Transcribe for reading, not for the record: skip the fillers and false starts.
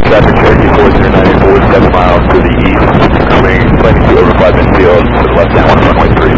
traffic, Cherokee 409 forward 7 miles to the east, coming, planning to over 5 infield to the left down on runway 3.